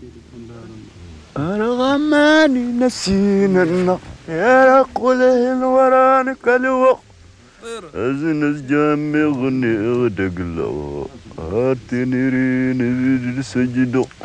أرغماني نسينا النار يا رقله الورانك الوقت أزنز جامي غني غدق له هاتني رين سجدو